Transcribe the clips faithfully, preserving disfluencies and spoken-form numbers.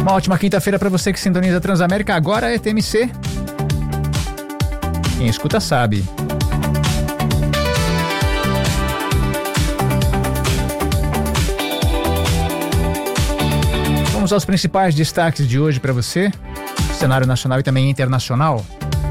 Uma ótima quinta-feira para você que sintoniza Transamérica. Agora é T M C. Quem escuta sabe. Vamos aos principais destaques de hoje para você, cenário nacional e também internacional.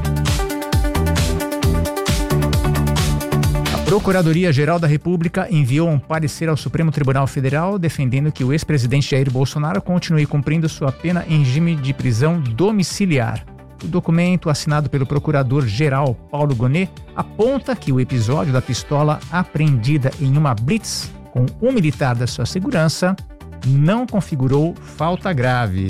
A Procuradoria-Geral da República enviou um parecer ao Supremo Tribunal Federal defendendo que o ex-presidente Jair Bolsonaro continue cumprindo sua pena em regime de prisão domiciliar. O documento, assinado pelo Procurador-Geral Paulo Gonet, aponta que o episódio da pistola apreendida em uma blitz com um militar da sua segurança não configurou falta grave.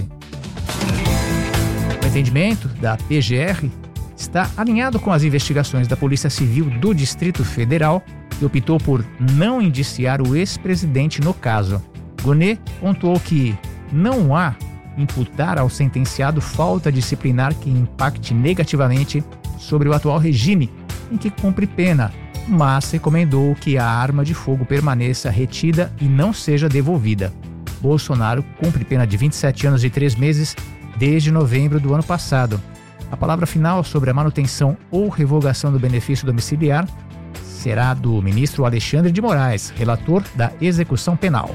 O entendimento da P G R está alinhado com as investigações da Polícia Civil do Distrito Federal, que optou por não indiciar o ex-presidente no caso. Gonet pontuou que não há imputar ao sentenciado falta disciplinar que impacte negativamente sobre o atual regime em que cumpre pena, mas recomendou que a arma de fogo permaneça retida e não seja devolvida. Bolsonaro cumpre pena de vinte e sete anos e três meses desde novembro do ano passado. A palavra final sobre a manutenção ou revogação do benefício domiciliar será do ministro Alexandre de Moraes, relator da execução penal.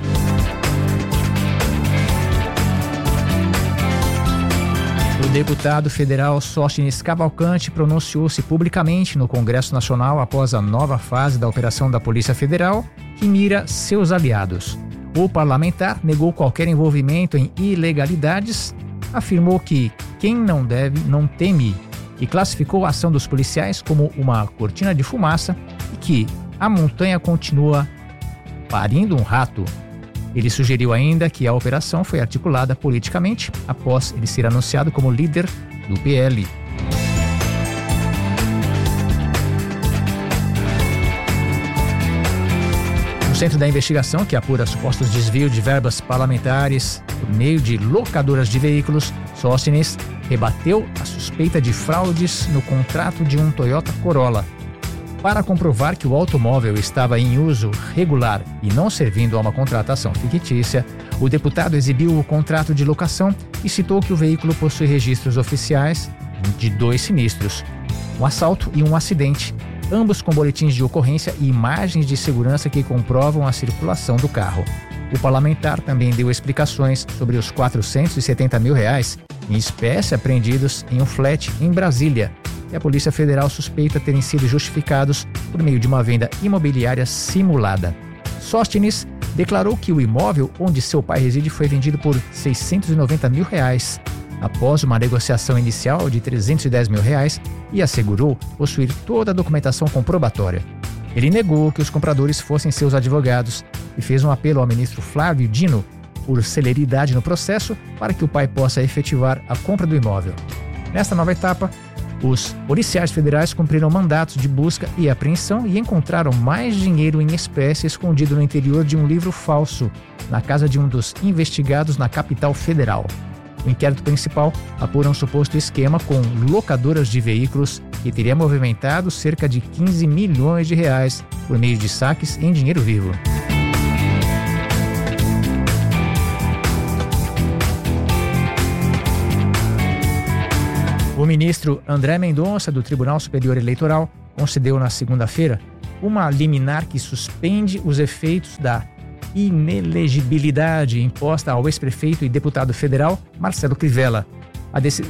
O deputado federal Sóstenes Cavalcante pronunciou-se publicamente no Congresso Nacional após a nova fase da operação da Polícia Federal, que mira seus aliados. O parlamentar negou qualquer envolvimento em ilegalidades, afirmou que quem não deve não teme e classificou a ação dos policiais como uma cortina de fumaça e que a montanha continua parindo um rato. Ele sugeriu ainda que a operação foi articulada politicamente após ele ser anunciado como líder do P L. O Centro da Investigação, que apura supostos desvios de verbas parlamentares por meio de locadoras de veículos, Sóstenes rebateu a suspeita de fraudes no contrato de um Toyota Corolla. Para comprovar que o automóvel estava em uso regular e não servindo a uma contratação fictícia, o deputado exibiu o contrato de locação e citou que o veículo possui registros oficiais de dois sinistros, um assalto e um acidente, ambos com boletins de ocorrência e imagens de segurança que comprovam a circulação do carro. O parlamentar também deu explicações sobre os quatrocentos e setenta mil reais em espécie apreendidos em um flat em Brasília, e a Polícia Federal suspeita terem sido justificados por meio de uma venda imobiliária simulada. Sóstenes declarou que o imóvel onde seu pai reside foi vendido por seiscentos e noventa mil reais, após uma negociação inicial de trezentos e dez mil reais, e assegurou possuir toda a documentação comprobatória. Ele negou que os compradores fossem seus advogados e fez um apelo ao ministro Flávio Dino por celeridade no processo para que o pai possa efetivar a compra do imóvel. Nesta nova etapa, os policiais federais cumpriram mandatos de busca e apreensão e encontraram mais dinheiro em espécie escondido no interior de um livro falso, na casa de um dos investigados na capital federal. O inquérito principal apura um suposto esquema com locadoras de veículos que teria movimentado cerca de quinze milhões de reais por meio de saques em dinheiro vivo. O ministro André Mendonça, do Tribunal Superior Eleitoral, concedeu na segunda-feira uma liminar que suspende os efeitos da inelegibilidade imposta ao ex-prefeito e deputado federal Marcelo Crivella. A, deci...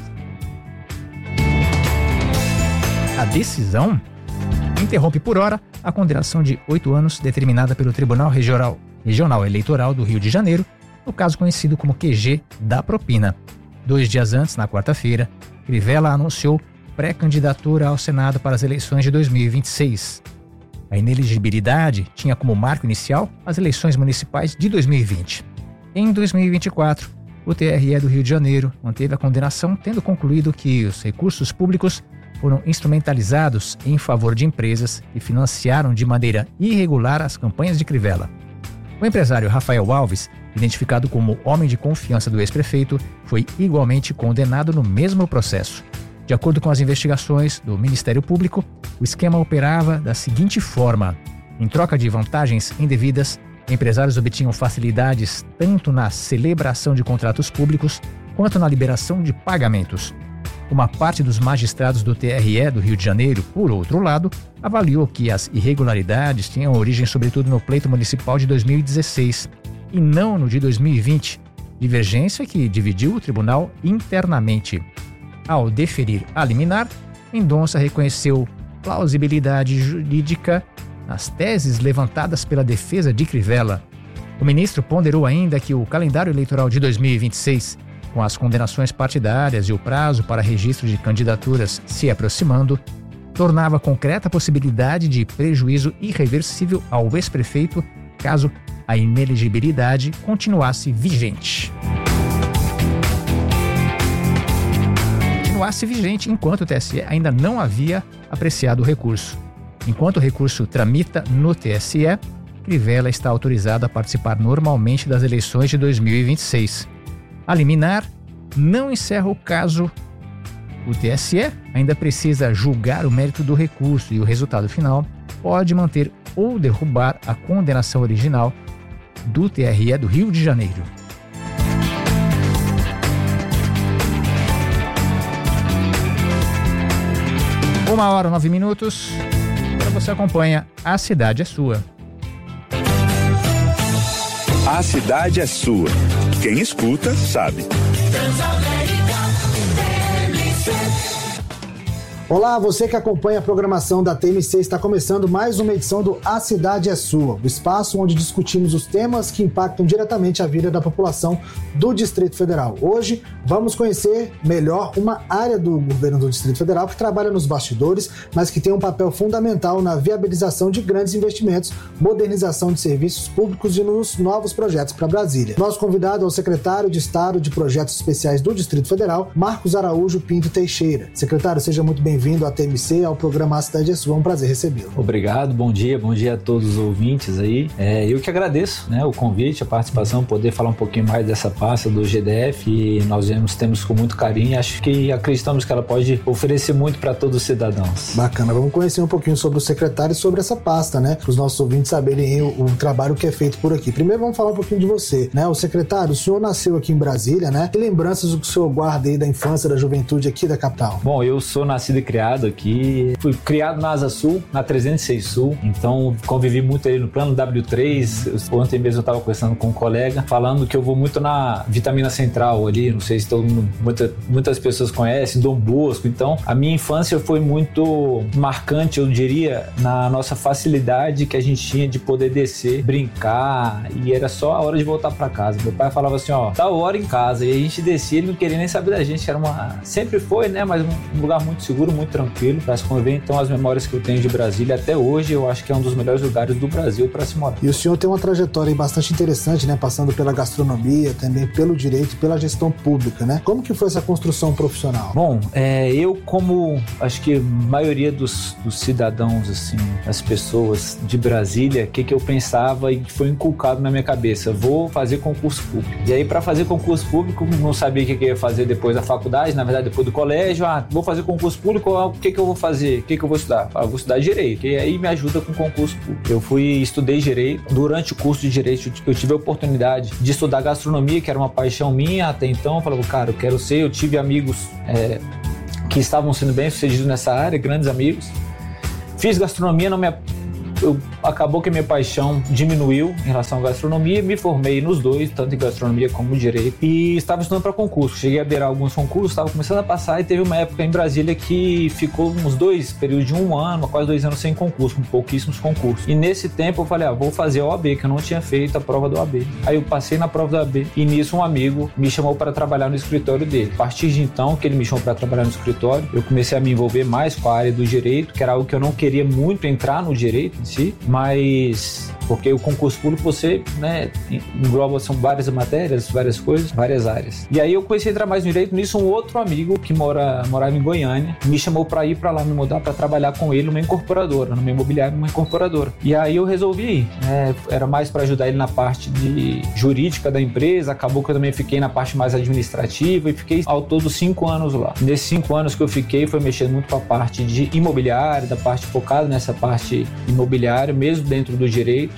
a decisão interrompe por hora a condenação de oito anos determinada pelo Tribunal Regional, Regional Eleitoral do Rio de Janeiro, no caso conhecido como Q G da propina. Dois dias antes, na quarta-feira, Crivella anunciou pré-candidatura ao Senado para as eleições de dois mil e vinte e seis. A inelegibilidade tinha como marco inicial as eleições municipais de dois mil e vinte. Em dois mil e vinte e quatro, o T R E do Rio de Janeiro manteve a condenação, tendo concluído que os recursos públicos foram instrumentalizados em favor de empresas que financiaram de maneira irregular as campanhas de Crivella. O empresário Rafael Alves, identificado como homem de confiança do ex-prefeito, foi igualmente condenado no mesmo processo. De acordo com as investigações do Ministério Público, o esquema operava da seguinte forma: em troca de vantagens indevidas, empresários obtinham facilidades tanto na celebração de contratos públicos quanto na liberação de pagamentos. Uma parte dos magistrados do T R E do Rio de Janeiro, por outro lado, avaliou que as irregularidades tinham origem sobretudo no pleito municipal de dois mil e dezesseis e não no de dois mil e vinte, divergência que dividiu o tribunal internamente. Ao deferir a liminar, Mendonça reconheceu plausibilidade jurídica nas teses levantadas pela defesa de Crivella. O ministro ponderou ainda que o calendário eleitoral de dois mil e vinte e seis, com as condenações partidárias e o prazo para registro de candidaturas se aproximando, tornava concreta a possibilidade de prejuízo irreversível ao ex-prefeito caso a inelegibilidade continuasse vigente. Continuasse vigente enquanto o T S E ainda não havia apreciado o recurso. Enquanto o recurso tramita no T S E, Crivella está autorizado a participar normalmente das eleições de dois mil e vinte e seis. A liminar não encerra o caso. O T S E ainda precisa julgar o mérito do recurso e o resultado final pode manter ou derrubar a condenação original do T R E do Rio de Janeiro. Uma hora, nove minutos. Agora você acompanha A Cidade é Sua. A cidade é sua. Quem escuta, sabe. Olá, você que acompanha a programação da T M C, está começando mais uma edição do A Cidade é Sua, o espaço onde discutimos os temas que impactam diretamente a vida da população do Distrito Federal. Hoje vamos conhecer melhor uma área do governo do Distrito Federal que trabalha nos bastidores, mas que tem um papel fundamental na viabilização de grandes investimentos, modernização de serviços públicos e nos novos projetos para Brasília. Nosso convidado é o secretário de Estado de Projetos Especiais do Distrito Federal, Marcos Araújo Pinto Teixeira. Secretário, seja muito bem-vindo. Bem-vindo à T M C, ao programa A Cidade é Sua, é um prazer recebê-lo. Obrigado, bom dia, bom dia a todos os ouvintes aí. É, eu que agradeço, né, o convite, a participação, poder falar um pouquinho mais dessa pasta do G D F, e nós vemos, temos com muito carinho, acho que acreditamos que ela pode oferecer muito para todos os cidadãos. Bacana, vamos conhecer um pouquinho sobre o secretário e sobre essa pasta, né, para os nossos ouvintes saberem o, o trabalho que é feito por aqui. Primeiro vamos falar um pouquinho de você, né, o secretário, o senhor nasceu aqui em Brasília, né, que lembranças do que o senhor guarda aí da infância, da juventude aqui da capital? Bom, eu sou nascido e criado aqui, fui criado na Asa Sul, na trezentos e seis Sul, então convivi muito ali no plano W três. Ontem mesmo eu estava conversando com um colega, falando que eu vou muito na Vitamina Central ali, não sei se todo mundo, muita, muitas pessoas conhecem, Dom Bosco. Então a minha infância foi muito marcante, eu diria, na nossa facilidade que a gente tinha de poder descer, brincar, e era só a hora de voltar para casa. Meu pai falava assim, ó, tá hora em casa, e a gente descia, ele não queria nem saber da gente, era uma, sempre foi, né, mas um lugar muito seguro, muito tranquilo para se conviver. Então as memórias que eu tenho de Brasília até hoje, eu acho que é um dos melhores lugares do Brasil para se morar. E o senhor tem uma trajetória bastante interessante, né, passando pela gastronomia, também pelo direito e pela gestão pública, né? Como que foi essa construção profissional? Bom, é, eu como acho que a maioria dos, dos cidadãos, assim, as pessoas de Brasília, o que que eu pensava e que foi inculcado na minha cabeça? Vou fazer concurso público. E aí, para fazer concurso público, não sabia o que que eu ia fazer depois da faculdade, na verdade depois do colégio. Ah, vou fazer concurso público, o que que eu vou fazer? O que que eu vou estudar? Ah, vou estudar Direito, que aí me ajuda com concurso público. Eu fui, estudei Direito. Durante o curso de Direito, eu tive a oportunidade de estudar Gastronomia, que era uma paixão minha até então. Eu falava, cara, eu quero ser. Eu tive amigos é, que estavam sendo bem-sucedidos nessa área, grandes amigos. Fiz Gastronomia, não me... Eu, acabou que a minha paixão diminuiu em relação à gastronomia, me formei nos dois, tanto em gastronomia como direito, e estava estudando para concurso. Cheguei a beirar alguns concursos, estava começando a passar, e teve uma época em Brasília que ficou uns dois, período de um ano, quase dois anos sem concurso, com pouquíssimos concursos. E nesse tempo eu falei, ah, vou fazer a O A B, que eu não tinha feito a prova da O A B. Aí eu passei na prova da O A B, e nisso um amigo me chamou para trabalhar no escritório dele. A partir de então, que ele me chamou para trabalhar no escritório, eu comecei a me envolver mais com a área do direito, que era algo que eu não queria muito entrar no direito em si, mas porque o concurso público você, né, engloba, são várias matérias, várias coisas, várias áreas. E aí eu comecei a entrar mais no direito. Nisso um outro amigo que mora, morava em Goiânia me chamou para ir para lá, me mudar para trabalhar com ele numa incorporadora, numa imobiliária, numa incorporadora. E aí eu resolvi ir, né, era mais para ajudar ele na parte de jurídica da empresa. Acabou que eu também fiquei na parte mais administrativa e fiquei ao todo cinco anos lá. Nesses cinco anos que eu fiquei foi mexendo muito com a parte de imobiliária, da parte focada nessa parte imobiliária. mesmo dentro do direito.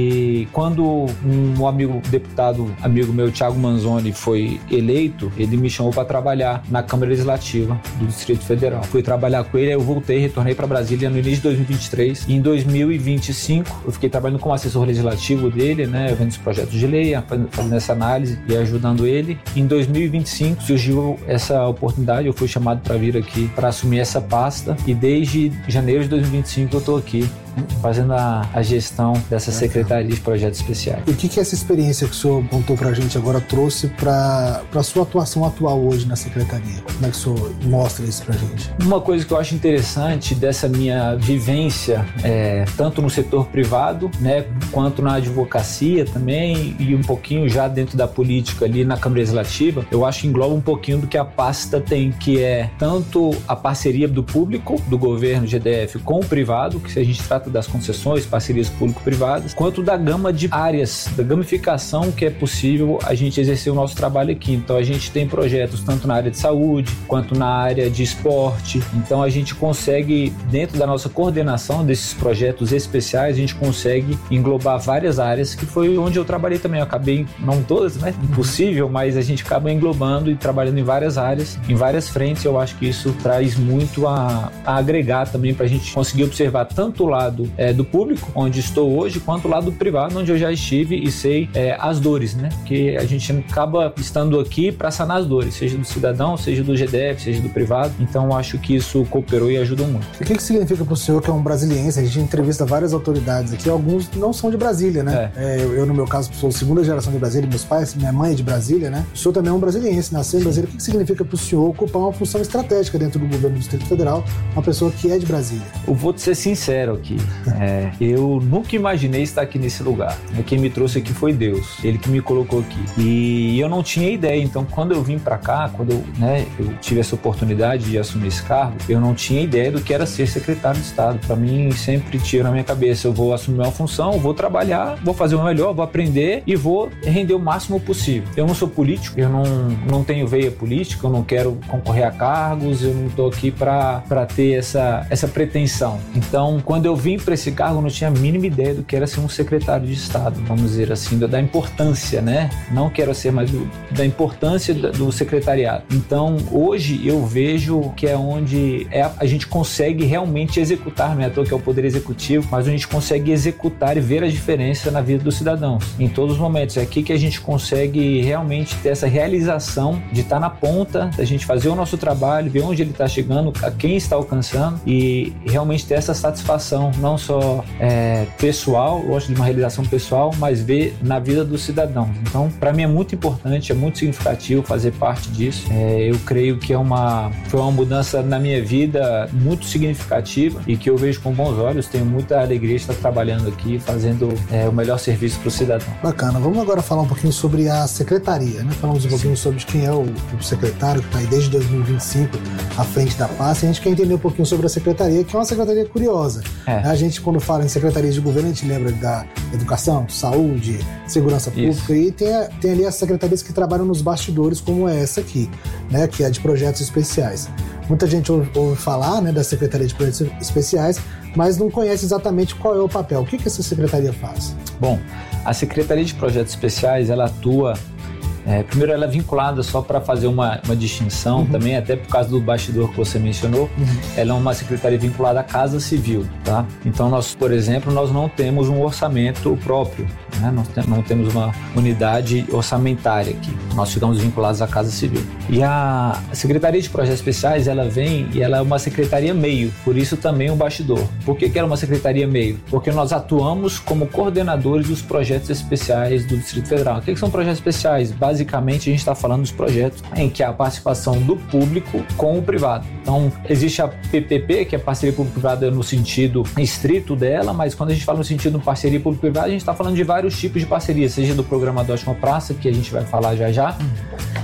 E quando um amigo, deputado amigo meu, Thiago Manzoni, foi eleito, ele me chamou para trabalhar na Câmara Legislativa do Distrito Federal. Fui trabalhar com ele, aí eu voltei, retornei para Brasília no início de dois mil e vinte e três. E em dois mil e vinte e cinco, eu fiquei trabalhando como assessor legislativo dele, né, vendo os projetos de lei, fazendo essa análise e ajudando ele. Em dois mil e vinte e cinco surgiu essa oportunidade, eu fui chamado para vir aqui para assumir essa pasta, e desde janeiro de dois mil e vinte e cinco eu estou aqui fazendo a, a gestão dessa Secretaria de Projetos Especiais. E o que, que essa experiência que o senhor contou pra gente agora trouxe para a sua atuação atual hoje na Secretaria? Como é que o senhor mostra isso pra gente? Uma coisa que eu acho interessante dessa minha vivência, é, tanto no setor privado, né, quanto na advocacia também, e um pouquinho já dentro da política ali na Câmara Legislativa, eu acho que engloba um pouquinho do que a pasta tem, que é tanto a parceria do público, do governo G D F, com o privado, que se a gente trata das concessões, parcerias público-privadas, quanto da gama de áreas, da gamificação que é possível a gente exercer o nosso trabalho aqui. Então a gente tem projetos tanto na área de saúde, quanto na área de esporte. Então a gente consegue, dentro da nossa coordenação desses projetos especiais, a gente consegue englobar várias áreas, que foi onde eu trabalhei também. Eu acabei, não todas, né? Impossível, mas a gente acaba englobando e trabalhando em várias áreas, em várias frentes. Eu acho que isso traz muito a, a agregar também para a gente conseguir observar tanto o lado É, do público, onde estou hoje, quanto o lado privado, onde eu já estive e sei é, as dores, né? Que a gente acaba estando aqui para sanar as dores, seja do cidadão, seja do G D F, seja do privado. Então, eu acho que isso cooperou e ajudou muito. E o que, que significa para o senhor, que é um brasiliense? A gente entrevista várias autoridades aqui, alguns não são de Brasília, né? É. É, eu, eu, no meu caso, sou segunda geração de Brasília, meus pais, minha mãe é de Brasília, né? O senhor também é um brasiliense, nasceu em Brasília. O que, que significa para o senhor ocupar uma função estratégica dentro do governo do Distrito Federal, uma pessoa que é de Brasília? Eu vou te ser sincero aqui. É, eu nunca imaginei estar aqui nesse lugar. Quem me trouxe aqui foi Deus, Ele que me colocou aqui. E eu não tinha ideia. Então, quando eu vim para cá, quando eu, né, eu tive essa oportunidade de assumir esse cargo, eu não tinha ideia do que era ser secretário de Estado. Para mim, sempre tinha na minha cabeça: eu vou assumir uma função, vou trabalhar, vou fazer o melhor, vou aprender e vou render o máximo possível. Eu não sou político, eu não, não tenho veia política, eu não quero concorrer a cargos, eu não estou aqui para ter essa, essa pretensão. Então, quando eu vim para esse cargo, eu não tinha a mínima ideia do que era ser um secretário de Estado, vamos dizer assim, da importância, né? Não quero ser, mas do, da importância do secretariado. Então, hoje eu vejo que é onde é, a gente consegue realmente executar, não é à toa que é o Poder Executivo, mas a gente consegue executar e ver a diferença na vida dos cidadãos, em todos os momentos. É aqui que a gente consegue realmente ter essa realização de estar na ponta, da gente fazer o nosso trabalho, ver onde ele está chegando, a quem está alcançando, e realmente ter essa satisfação, não só é, pessoal, lógico, de uma realização pessoal, mas ver na vida dos cidadãos. Então, para mim é muito importante, é muito significativo fazer parte disso. É, eu creio que é uma, foi uma mudança na minha vida muito significativa e que eu vejo com bons olhos. Tenho muita alegria de estar trabalhando aqui, fazendo é, o melhor serviço para o cidadão. Bacana. Vamos agora falar um pouquinho sobre a secretaria, né? Falamos um pouquinho Sim. sobre quem é o, o secretário que está aí desde dois mil e vinte e cinco à frente da pasta. E a gente quer entender um pouquinho sobre a secretaria, que é uma secretaria curiosa. É. A gente, quando fala em secretarias de governo, a gente lembra da educação, saúde, segurança pública. Isso. E tem, tem ali as secretarias que trabalham nos bastidores, como é essa aqui, né? Que é de projetos especiais. Muita gente ouve, ouve falar, né, da Secretaria de Projetos Especiais, mas não conhece exatamente qual é o papel. O que, que essa secretaria faz? Bom, a Secretaria de Projetos Especiais, ela atua... É, primeiro, ela é vinculada, só para fazer uma, uma distinção, uhum. também, até por causa do bastidor que você mencionou, uhum. ela é uma secretaria vinculada à Casa Civil, tá? Então, nós, por exemplo, nós não temos um orçamento próprio, né? Nós te, não temos uma unidade orçamentária aqui, nós ficamos vinculados à Casa Civil. E a Secretaria de Projetos Especiais, ela vem e ela é uma secretaria meio, por isso também o bastidor. Por que que ela é uma secretaria meio? Porque nós atuamos como coordenadores dos projetos especiais do Distrito Federal. O que que são projetos especiais? Basicamente, a gente está falando dos projetos em que há a participação do público com o privado. Então, existe a P P P, que é parceria público-privada no sentido estrito dela, mas quando a gente fala no sentido de parceria público-privada, a gente está falando de vários tipos de parceria, seja do programa do Ótima Praça, que a gente vai falar já já,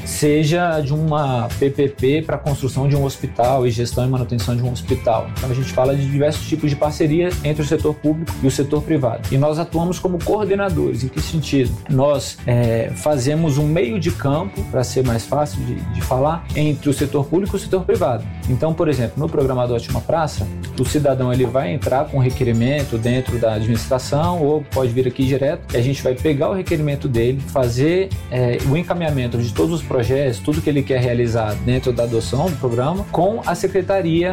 seja de uma P P P para a construção de um hospital e gestão e manutenção de um hospital. Então a gente fala de diversos tipos de parceria entre o setor público e o setor privado. E nós atuamos como coordenadores. Em que sentido? Nós é, fazemos um meio de campo, para ser mais fácil de, de falar, entre o setor público e o setor privado. Então, por exemplo, no programa Adote uma Praça, o cidadão ele vai entrar com um requerimento dentro da administração ou pode vir aqui direto e a gente vai pegar o requerimento dele, fazer é, o encaminhamento de todos os projetos, tudo que ele quer realizar dentro da adoção do programa com a Secretaria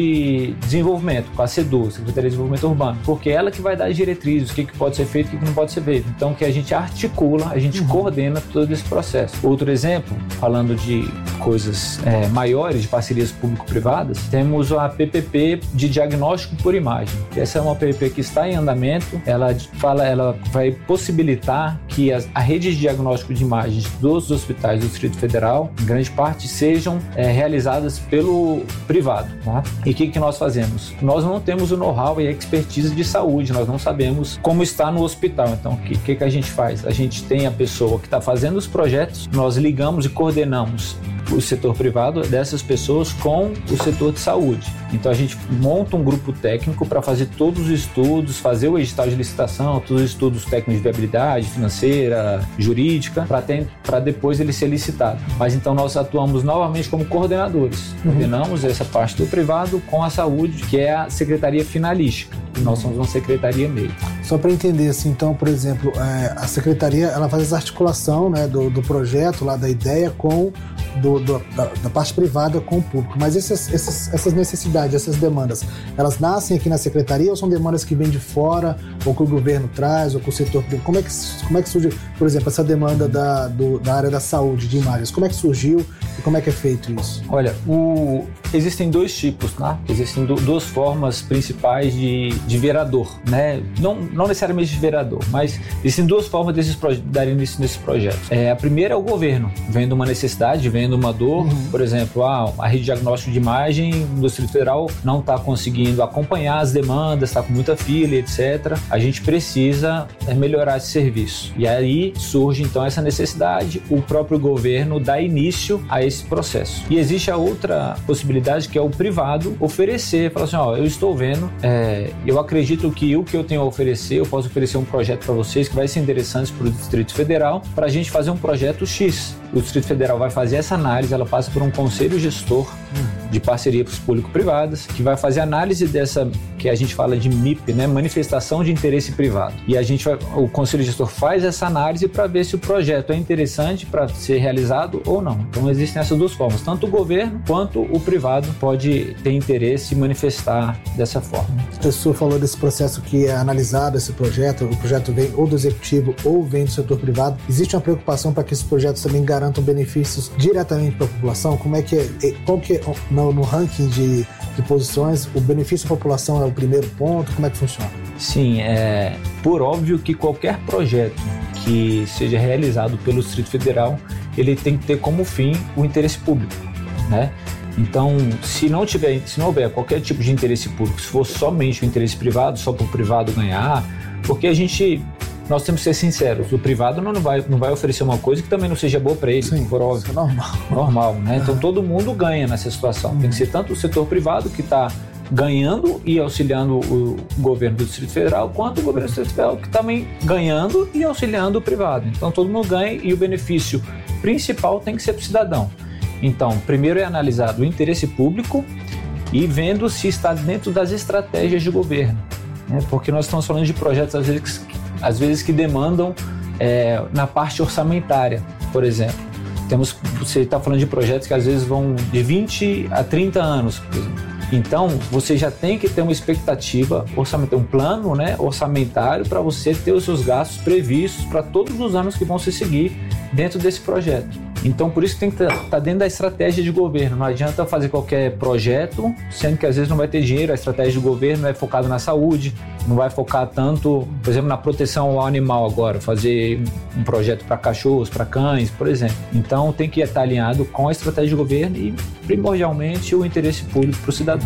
de Desenvolvimento, com a SEDU, Secretaria de Desenvolvimento Urbano, porque é ela que vai dar as diretrizes, o que, que pode ser feito e o que não pode ser feito. Então, que a gente articula, a gente uhum. coordena todo esse processo. Outro exemplo, falando de coisas é, maiores, de parcerias público-privadas, temos a P P P de diagnóstico por imagem. Essa é uma P P P que está em andamento, ela, fala, ela vai possibilitar que as, a rede de diagnóstico de imagens dos hospitais do Distrito Federal, em grande parte, sejam é, realizadas pelo privado. Tá? E o que, que nós fazemos? Nós não temos o know-how e a expertise de saúde, nós não sabemos como está no hospital. Então, o que, que, que a gente faz? A gente tem a pessoa que está fazendo os projetos, nós ligamos e coordenamos o setor privado dessas pessoas com o setor de saúde. Então a gente monta um grupo técnico para fazer todos os estudos, fazer o edital de licitação, todos os estudos técnicos de viabilidade financeira, jurídica, para depois ele ser licitado. Mas então nós atuamos novamente como coordenadores. Uhum. Coordenamos essa parte do privado com a saúde, que é a secretaria finalística. Nós somos uma secretaria meio. Só para entender, assim, então, por exemplo, é, a secretaria ela faz essa articulação, né, do, do projeto, lá da ideia com do, do, da, da parte privada com o público. Mas esses, esses, essas necessidades, essas demandas, elas nascem aqui na secretaria ou são demandas que vêm de fora, ou que o governo traz, ou que o setor privado? Como é que, como é que surge, por exemplo, essa demanda da, do, da área da saúde, de imagens? Como é que surgiu e como é que é feito isso? Olha, o, existem dois tipos, tá? Existem do, duas formas principais de, de vereador, né? Não, não necessariamente de vereador, mas existem duas formas desses proje- dar início nesse projeto. É, a primeira é o governo, vendo uma necessidade, vendo uma dor, uhum. por exemplo, ah, a rede de diagnóstico de imagem do Distrito Federal não está conseguindo acompanhar as demandas, está com muita fila, etcétera. A gente precisa é, melhorar esse serviço. E aí surge então essa necessidade, o próprio governo dá início a esse processo. E existe a outra possibilidade que é o privado oferecer, falar assim, ó, eu estou vendo, é, eu acredito que o que eu tenho a oferecer, eu posso oferecer um projeto para vocês que vai ser interessante para o Distrito Federal, para a gente fazer um projeto X. O Distrito Federal vai fazer essa análise, ela passa por um conselho gestor de parceria público-privadas, que vai fazer análise dessa, que a gente fala de M I P, né, manifestação de interesse privado. E a gente vai, o conselho gestor faz essa análise para ver se o projeto é interessante para ser realizado ou não. Então existem essas duas formas, tanto o governo quanto o privado pode ter interesse e manifestar dessa forma. O senhor falou desse processo que é analisado, esse projeto, o projeto vem ou do executivo ou vem do setor privado. Existe uma preocupação para que esses projetos também garantam benefícios diretamente para a população? Como é que é, qual que é no, no ranking de, de posições, o benefício à população é o primeiro ponto? Como é que funciona? Sim, é por óbvio que qualquer projeto que seja realizado pelo Distrito Federal, ele tem que ter como fim o interesse público, né? Então, se não tiver, se não houver qualquer tipo de interesse público, se for somente o interesse privado, só para o privado ganhar, porque a gente, nós temos que ser sinceros, o privado não vai, não vai oferecer uma coisa que também não seja boa para ele, Sim, por óbvio. Isso é normal. Normal, né? Então todo mundo ganha nessa situação. Uhum. Tem que ser tanto o setor privado que está ganhando e auxiliando o governo do Distrito Federal, quanto o governo do Distrito Federal que também ganhando e auxiliando o privado. Então todo mundo ganha e o benefício principal tem que ser para o cidadão. Então, primeiro é analisado o interesse público e vendo se está dentro das estratégias de governo, né? Porque nós estamos falando de projetos, às vezes, às vezes que demandam é, na parte orçamentária, por exemplo. Temos, você está falando de projetos que às vezes vão de vinte a trinta anos, por exemplo. Então, você já tem que ter uma expectativa orçamentária, um plano, né, orçamentário para você ter os seus gastos previstos para todos os anos que vão se seguir dentro desse projeto. Então, por isso que tem que estar dentro da estratégia de governo. Não adianta fazer qualquer projeto, sendo que às vezes não vai ter dinheiro. A estratégia do governo é focada na saúde, não vai focar tanto, por exemplo, na proteção ao animal agora, fazer um projeto para cachorros, para cães, por exemplo. Então, tem que estar alinhado com a estratégia de governo e, primordialmente, o interesse público para o cidadão.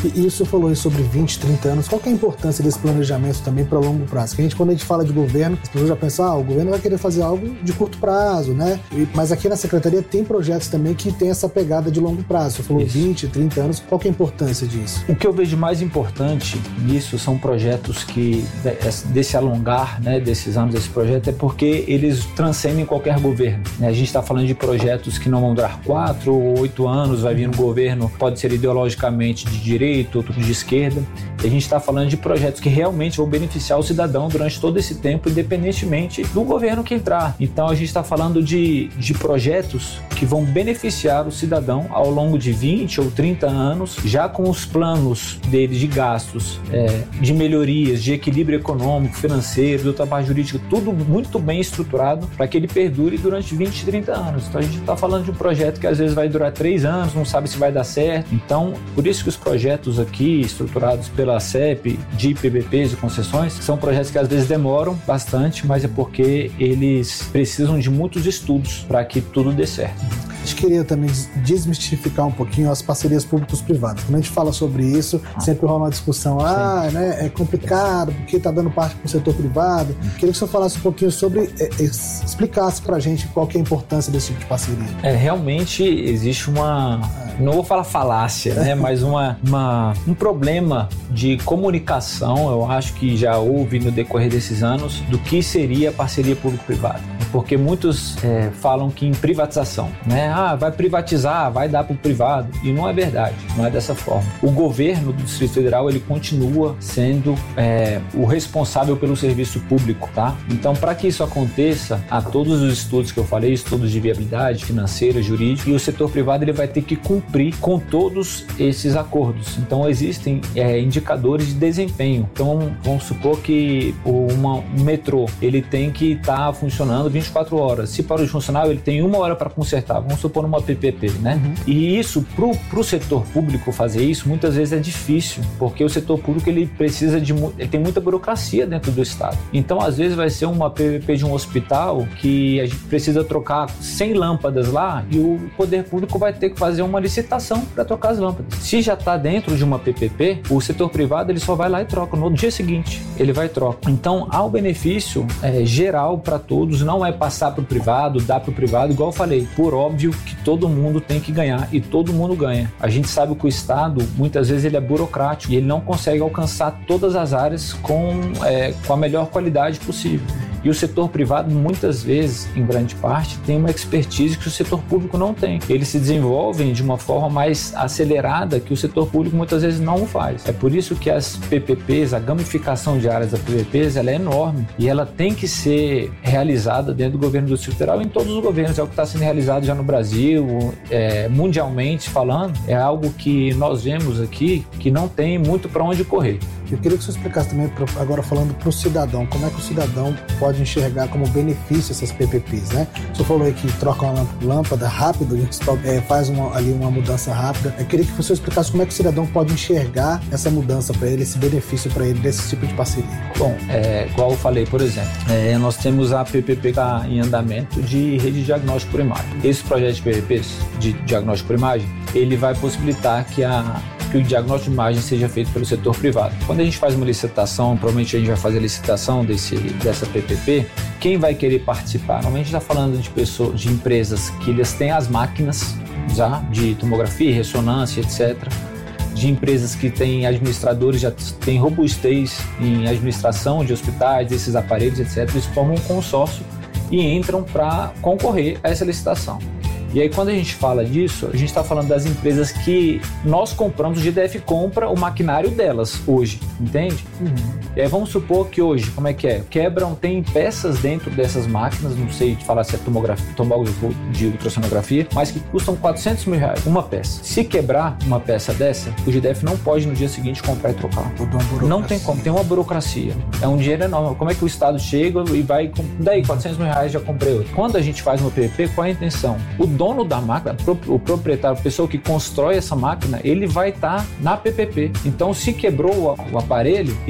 E, e o senhor falou aí sobre vinte, trinta anos. Qual que é a importância desse planejamento também para longo prazo? Porque a gente, quando a gente fala de governo, as pessoas já pensam, ah, o governo vai querer fazer algo de curto prazo, né? E, mas aqui na Secretaria tem projetos também que tem essa pegada de longo prazo. Você falou Isso. vinte, trinta anos. Qual que é a importância disso? O que eu vejo mais importante nisso são projetos que, desse alongar, né, desses anos desse projeto, é porque eles transcendem qualquer governo. Né? A gente está falando de projetos que não vão durar quatro ou oito anos, vai vir um governo, pode ser ideologicamente de direita, outro de esquerda. E a gente está falando de projetos que realmente vão beneficiar o cidadão durante todo esse tempo, independentemente do governo que entrar. Então a gente está falando de, de projetos que vão beneficiar o cidadão ao longo de vinte ou trinta anos, já com os planos deles de gastos, é, de melhorias, de equilíbrio econômico, financeiro, do trabalho jurídico, tudo muito bem estruturado para que ele perdure durante vinte, trinta anos. Então a gente está falando de um projeto que às vezes vai durar três anos, não sabe se vai dar certo. Então, por isso que os projetos aqui, estruturados pela C E P, de P P Ps e concessões, são projetos que às vezes demoram bastante, mas é porque eles precisam de muitos estudos para que tudo dê certo. A gente queria também desmistificar um pouquinho as parcerias públicos-privadas. Quando a gente fala sobre isso, sempre rola uma discussão, ah, né, é complicado, porque está dando parte para o setor privado. Queria que o senhor falasse um pouquinho sobre, é, explicasse para a gente qual que é a importância desse tipo de parceria. É, realmente existe uma, não vou falar falácia, né, mas uma, uma, um problema de comunicação, eu acho que já houve no decorrer desses anos, do que seria a parceria público-privada. Porque muitos é, falam que em privatização, né? Ah, vai privatizar, vai dar para o privado. E não é verdade, não é dessa forma. O governo do Distrito Federal, ele continua sendo é, o responsável pelo serviço público, tá? Então, para que isso aconteça, há todos os estudos que eu falei, estudos de viabilidade financeira, jurídica, e o setor privado ele vai ter que cumprir com todos esses acordos. Então, existem é, indicadores de desempenho. Então, vamos supor que uma, um metrô, ele tem que estar tá funcionando vinte e quatro horas. Se para o funcionário, ele tem uma hora para consertar. Vamos supor numa P P P, né? Uhum. E isso, pro, pro setor público fazer isso, muitas vezes é difícil, porque o setor público, ele precisa de, ele tem muita burocracia dentro do Estado. Então, às vezes vai ser uma P P P de um hospital que a gente precisa trocar cem lâmpadas lá e o poder público vai ter que fazer uma licitação para trocar as lâmpadas. Se já está dentro de uma P P P, o setor privado, ele só vai lá e troca. No dia seguinte, ele vai e troca. Então, há um benefício é, geral para todos, não é passar para o privado, dar para o privado, igual eu falei, por óbvio que todo mundo tem que ganhar e todo mundo ganha. A gente sabe que o Estado, muitas vezes, ele é burocrático e ele não consegue alcançar todas as áreas com, é, com a melhor qualidade possível. E o setor privado, muitas vezes, em grande parte, tem uma expertise que o setor público não tem. Eles se desenvolvem de uma forma mais acelerada que o setor público muitas vezes não faz. É por isso que as P P Ps, a gamificação de áreas da P P Ps, ela é enorme e ela tem que ser realizada dentro do governo do Distrito Federal, em todos os governos. É o que está sendo realizado já no Brasil, é, mundialmente falando, é algo que nós vemos aqui que não tem muito para onde correr. Eu queria que você explicasse também, agora falando para o cidadão, como é que o cidadão pode enxergar como benefício essas P P Ps, né? O senhor falou aí que troca uma lâmpada rápido, é, faz uma, ali uma mudança rápida. Eu queria que você explicasse como é que o cidadão pode enxergar essa mudança para ele, esse benefício para ele desse tipo de parceria. Bom, é, igual eu falei, por exemplo, é, nós temos a P P P que está em andamento de rede de diagnóstico por imagem. Esse projeto de P P Ps, de diagnóstico por imagem, ele vai possibilitar que a que o diagnóstico de imagem seja feito pelo setor privado. Quando a gente faz uma licitação, provavelmente a gente vai fazer a licitação desse, dessa P P P, quem vai querer participar? Normalmente a gente está falando de pessoas, de empresas que eles têm as máquinas já, de tomografia, ressonância, etcétera. De empresas que têm administradores, já têm robustez em administração de hospitais, desses aparelhos, etcétera. Eles formam um consórcio e entram para concorrer a essa licitação. E aí, quando a gente fala disso, a gente está falando das empresas que nós compramos, o G D F compra o maquinário delas hoje, entende? Uhum. E aí, vamos supor que hoje, como é que é? Quebram, tem peças dentro dessas máquinas, não sei te falar se é tomografia, tomógrafo de ultrassonografia, mas que custam quatrocentos mil reais, uma peça. Se quebrar uma peça dessa, o G D F não pode no dia seguinte comprar e trocar. Não tem como, tem uma burocracia. É um dinheiro enorme. Como é que o Estado chega e vai, daí, quatrocentos mil reais, já comprei outro. Quando a gente faz uma P P P, qual é a intenção? O dono da máquina, o proprietário, a pessoa que constrói essa máquina, ele vai estar na P P P. Então, se quebrou o aparelho, ele no dia seguinte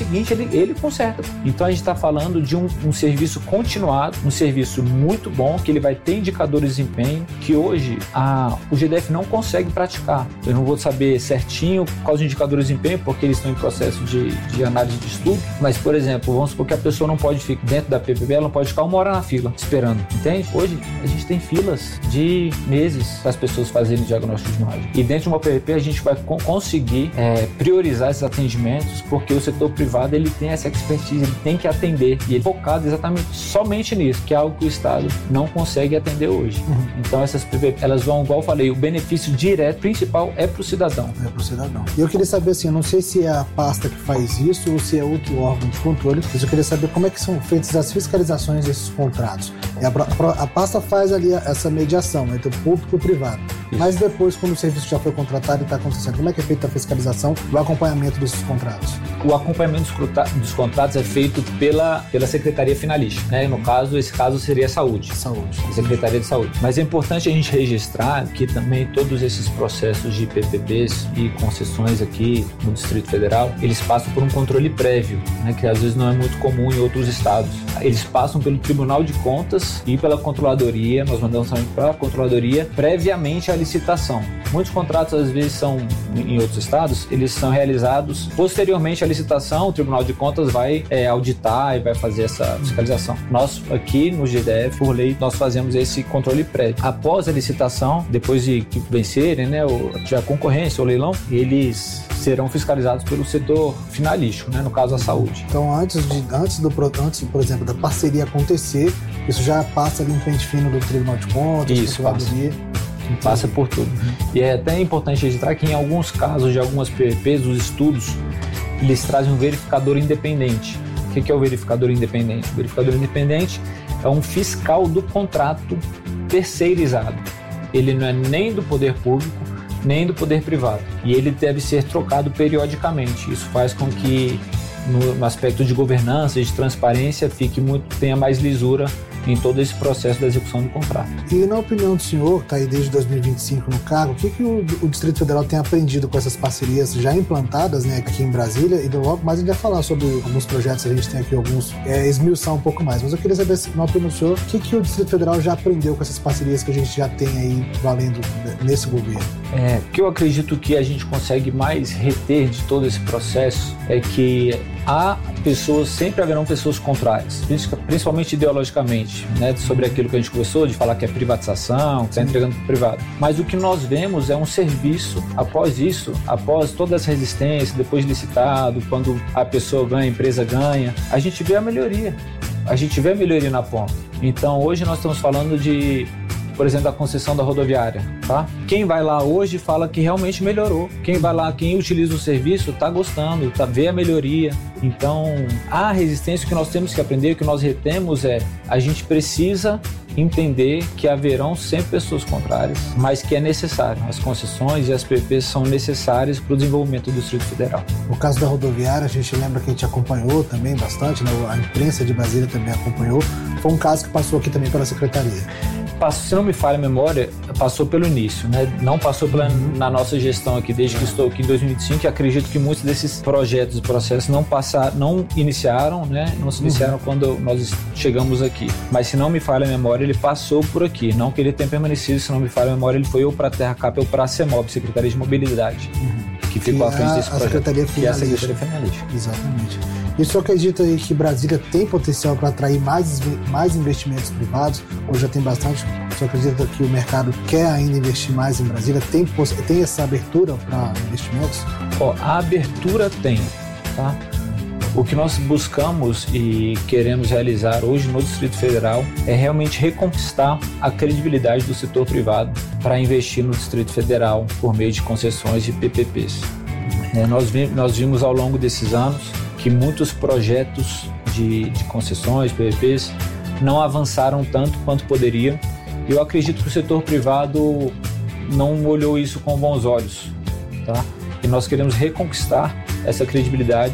seguinte ele, ele conserta. Então a gente está falando de um, um serviço continuado, um serviço muito bom, que ele vai ter indicadores de desempenho, que hoje a, o G D F não consegue praticar. Eu não vou saber certinho quais os indicadores de desempenho, porque eles estão em processo de, de análise de estudo, mas, por exemplo, vamos supor que a pessoa não pode ficar dentro da P P P, ela não pode ficar uma hora na fila, esperando, entende? Hoje, a gente tem filas de meses para as pessoas fazerem diagnóstico de imagem. E dentro de uma P P P, a gente vai co- conseguir é, priorizar esses atendimentos, porque o setor privado, ele tem essa expertise, ele tem que atender, e ele é focado exatamente somente nisso, que é algo que o Estado não consegue atender hoje. Uhum. Então, essas P P P, elas vão, igual eu falei, o benefício direto, principal, é para o cidadão. É para o cidadão. E eu queria saber, assim, eu não sei se é a pasta que faz isso ou se é outro órgão de controle, mas eu queria saber como é que são feitas as fiscalizações desses contratos. A, a, a pasta faz ali essa mediação entre o público e o privado. Isso. Mas depois, quando o serviço já foi contratado e está acontecendo, como é que é feita a fiscalização e o acompanhamento desses contratos? O acompanhamento dos contratos é feito pela, pela Secretaria Finalística, né? No caso, esse caso seria a Saúde. Saúde. Secretaria de Saúde. Mas é importante a gente registrar que também todos esses processos de P P Ps e concessões aqui no Distrito Federal, eles passam por um controle prévio, né? Que às vezes não é muito comum em outros estados. Eles passam pelo Tribunal de Contas e pela Controladoria, nós mandamos também para a Controladoria, previamente à licitação. Muitos contratos, às vezes, são, em outros estados, eles são realizados posteriormente à licitação, o Tribunal de Contas vai é, auditar e vai fazer essa fiscalização. Nós, aqui no G D F, por lei, nós fazemos esse controle prévio. Após a licitação, depois de que vencerem, né, ou tiver a concorrência ou leilão, eles serão fiscalizados pelo setor finalístico, né, no caso a saúde. Então, antes, de, antes, do, antes, por exemplo, da parceria acontecer, isso já passa ali um pente fino do Tribunal de Contas, isso, passa. Passa por tudo. Uhum. E é até importante registrar que em alguns casos de algumas P P Ps, os estudos, eles trazem um verificador independente. O que é o verificador independente? O verificador independente é um fiscal do contrato terceirizado. Ele não é nem do poder público, nem do poder privado. E ele deve ser trocado periodicamente. Isso faz com que, no, no aspecto de governança e de transparência, fique muito, tenha mais lisura em todo esse processo da execução do contrato. E na opinião do senhor, que está aí desde dois mil e vinte e cinco no cargo, o que, que o, o Distrito Federal tem aprendido com essas parcerias já implantadas, né, aqui em Brasília? E logo mais a gente vai falar sobre alguns projetos que a gente tem aqui, alguns, é, esmiuçar um pouco mais. Mas eu queria saber, na opinião do senhor, o que, que o Distrito Federal já aprendeu com essas parcerias que a gente já tem aí valendo nesse governo? É, o que eu acredito que a gente consegue mais reter de todo esse processo é que há pessoas, sempre haverão pessoas contrárias, principalmente ideologicamente, né, sobre aquilo que a gente conversou, de falar que é privatização, que está entregando para o privado. Mas o que nós vemos é um serviço, após isso, após toda essa resistência, depois de licitado, quando a pessoa ganha, a empresa ganha, a gente vê a melhoria, a gente vê a melhoria na ponta. Então, hoje nós estamos falando de, por exemplo, da concessão da rodoviária, tá? Quem vai lá hoje fala que realmente melhorou. Quem vai lá, quem utiliza o serviço, está gostando, tá, vê a melhoria. Então, a resistência que nós temos que aprender, que nós retemos é, a gente precisa entender que haverão sempre pessoas contrárias, mas que é necessário. As concessões e as P P Ps são necessárias para o desenvolvimento do Distrito Federal. No caso da rodoviária, a gente lembra que a gente acompanhou também bastante, né? A imprensa de Brasília também acompanhou. Foi um caso que passou aqui também pela Secretaria. Se não me falha a memória, passou pelo início, né? Não passou pela, na nossa gestão aqui, desde que estou aqui em dois mil e vinte e cinco, e acredito que muitos desses projetos e processos não passaram, não iniciaram, né? Não se iniciaram uhum. quando nós chegamos aqui. Mas se não me falha a memória, ele passou por aqui. Não que ele tenha permanecido, se não me falha a memória, ele foi ou para a Terracap ou para a CEMOB, Secretaria de Mobilidade, uhum. que ficou à frente desse projeto. Secretaria que é a Secretaria Finalística. Exatamente. E o senhor acredita aí que Brasília tem potencial para atrair mais, mais investimentos privados? Ou já tem bastante? O senhor acredita que o mercado quer ainda investir mais em Brasília? Tem, tem essa abertura para investimentos? Ó, a abertura tem, tá? O que nós buscamos e queremos realizar hoje no Distrito Federal é realmente reconquistar a credibilidade do setor privado para investir no Distrito Federal por meio de concessões e P P Ps. É, nós, vi, nós vimos ao longo desses anos que muitos projetos de, de concessões, P P Ps, não avançaram tanto quanto poderiam. Eu acredito que o setor privado não olhou isso com bons olhos, tá? E nós queremos reconquistar essa credibilidade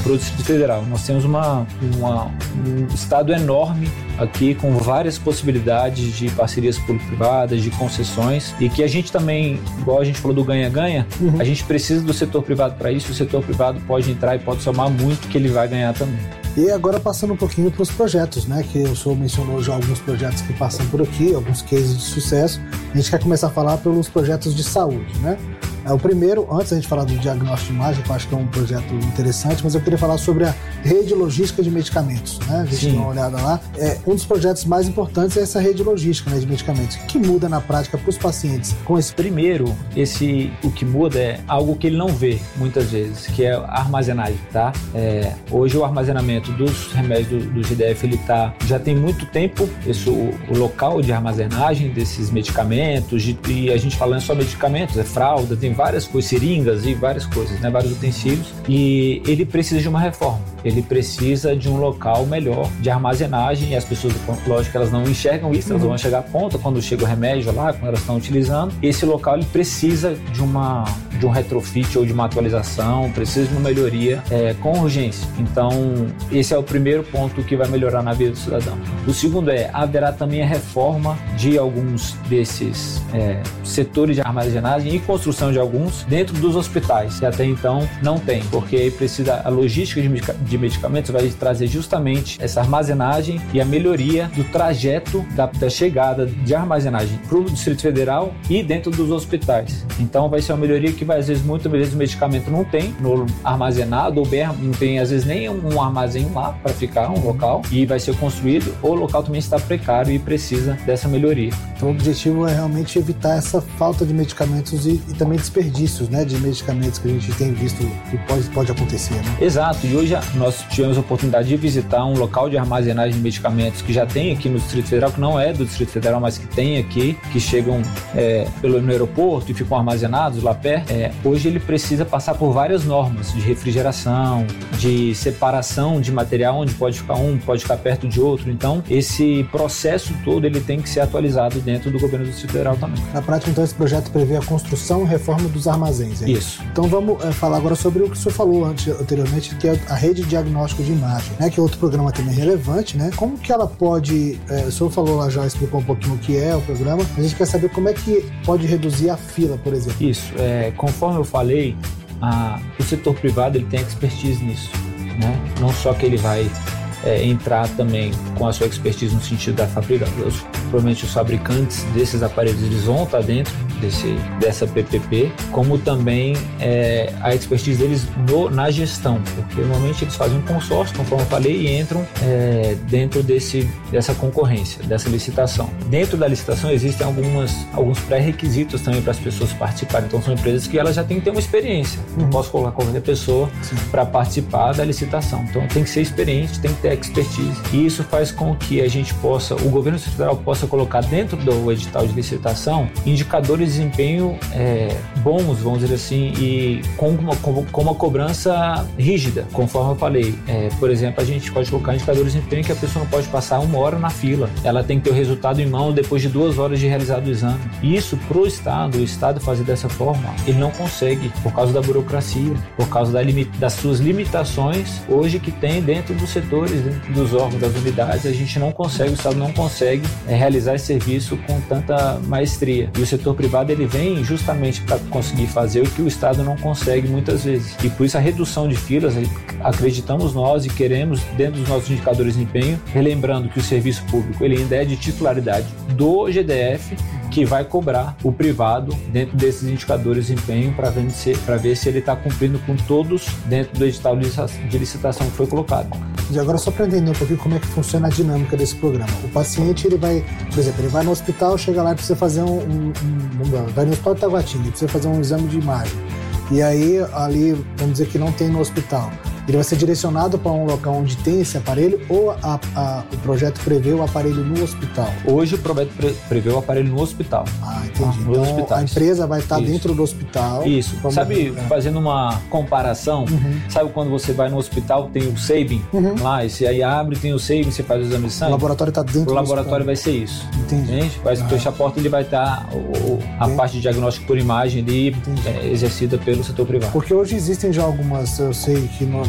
para o Distrito Federal. Nós temos uma, uma, um estado enorme aqui com várias possibilidades de parcerias público-privadas, de concessões, e que a gente também, igual a gente falou do ganha-ganha, uhum. a gente precisa do setor privado para isso. O setor privado pode entrar e pode somar muito, que ele vai ganhar também. E agora passando um pouquinho para os projetos, né? Que o senhor mencionou já alguns projetos que passam por aqui, alguns cases de sucesso. A gente quer começar a falar pelos projetos de saúde, né? O primeiro, antes da gente falar do diagnóstico de imagem, que eu acho que é um projeto interessante, mas eu queria falar sobre a rede logística de medicamentos, né? A gente Sim. dá uma olhada lá. É, um dos projetos mais importantes é essa rede logística, né, de medicamentos. O que muda na prática para os pacientes com esse? Primeiro, esse, o que muda é algo que ele não vê muitas vezes, que é a armazenagem, tá? É, hoje o armazenamento dos remédios do, do G D F, ele tá, já tem muito tempo, esse, o, o local de armazenagem desses medicamentos, de, e a gente falando só medicamentos, é fralda, tem várias coisas, seringas e várias coisas, né, vários utensílios, e ele precisa de uma reforma, ele precisa de um local melhor de armazenagem, e as pessoas, lógico, elas não enxergam isso, elas uhum. vão chegar à ponta quando chega o remédio lá, quando elas estão utilizando. Esse local, ele precisa de uma de um retrofit ou de uma atualização, precisa de uma melhoria é, com urgência. Então, esse é o primeiro ponto que vai melhorar na vida do cidadão. O segundo é, haverá também a reforma de alguns desses é, setores de armazenagem e construção de alguns dentro dos hospitais, que até então não tem, porque aí precisa, a logística de, medica, de medicamentos vai trazer justamente essa armazenagem e a melhoria do trajeto da, da chegada de armazenagem para o Distrito Federal e dentro dos hospitais. Então vai ser uma melhoria que vai, às vezes, muitas vezes o medicamento não tem no armazenado, ou bem, não tem às vezes nem um armazém lá para ficar, um local, e vai ser construído, ou o local também está precário e precisa dessa melhoria. Então o objetivo é realmente evitar essa falta de medicamentos e, e também desperdícios, né, de medicamentos que a gente tem visto que pode, pode acontecer, né? Exato, e hoje nós tivemos a oportunidade de visitar um local de armazenagem de medicamentos que já tem aqui no Distrito Federal, que não é do Distrito Federal, mas que tem aqui, que chegam é, pelo, no aeroporto e ficam armazenados lá perto. É, hoje ele precisa passar por várias normas de refrigeração, de separação de material, onde pode ficar um, pode ficar perto de outro. Então, esse processo todo ele tem que ser atualizado dentro do governo do Distrito Federal também. Na prática, então, esse projeto prevê a construção e reforma dos armazéns. É isso. Então, vamos é, falar agora sobre o que o senhor falou antes, anteriormente, que é a rede de diagnóstico de imagem, né, que é outro programa também relevante, né? Como que ela pode, é, o senhor falou lá, já explicou um pouquinho o que é o programa, a gente quer saber como é que pode reduzir a fila, por exemplo. Isso, é, conforme eu falei, a, o setor privado ele tem expertise nisso, né? Não só que ele vai é, entrar também com a sua expertise no sentido da fabricação, provavelmente os fabricantes desses aparelhos eles vão estar dentro desse, dessa P P P, como também é, a expertise deles no, na gestão, porque normalmente eles fazem um consórcio, conforme eu falei, e entram é, dentro desse, dessa concorrência, dessa licitação. Dentro da licitação existem algumas, alguns pré-requisitos também para as pessoas participarem, então são empresas que elas já têm que ter uma experiência, não uhum. posso colocar qualquer pessoa para participar da licitação, então tem que ser experiente, tem que ter expertise, e isso faz com que a gente possa, o governo federal possa colocar dentro do edital de licitação indicadores de desempenho é, bons, vamos dizer assim, e com uma, com, com uma cobrança rígida, conforme eu falei. É, por exemplo, a gente pode colocar indicadores de desempenho que a pessoa não pode passar uma hora na fila, ela tem que ter o resultado em mão depois de duas horas de realizado o exame. E isso para o Estado, o Estado fazer dessa forma, ele não consegue, por causa da burocracia, por causa da limita, das suas limitações hoje que tem dentro dos setores, dentro dos órgãos, das unidades, a gente não consegue, o Estado não consegue é, realizar esse serviço com tanta maestria. E o setor privado ele vem justamente para conseguir fazer o que o Estado não consegue muitas vezes. E por isso a redução de filas, acreditamos nós e queremos, dentro dos nossos indicadores de desempenho, relembrando que o serviço público ele ainda é de titularidade do G D F, que vai cobrar o privado dentro desses indicadores de desempenho para ver se, para ver se ele está cumprindo com todos dentro do edital de licitação que foi colocado. E agora só para entender um pouquinho como é que funciona a dinâmica desse programa. O paciente, ele vai, por exemplo, ele vai no hospital, chega lá e precisa fazer um, um, um vai no hospital de Taguatinga, precisa fazer um exame de imagem. E aí, ali, vamos dizer que não tem no hospital. Ele vai ser direcionado para um local onde tem esse aparelho ou a, a, o projeto prevê o aparelho no hospital? Hoje o projeto pre, prevê o aparelho no hospital. Ah, entendi. Ah, então a empresa vai estar Isso. dentro do hospital. Isso. Sabe, é. fazendo uma comparação, uhum. sabe quando você vai no hospital, tem o Sabin uhum. lá, e você aí abre, tem o Sabin, você faz o exame de sangue? O laboratório está dentro o do laboratório hospital. vai ser isso. Entendi. Gente, vai ah. fechar a porta e ele vai estar o, a parte de diagnóstico por imagem ali é, exercida pelo setor privado. Porque hoje existem já algumas, eu sei que no, na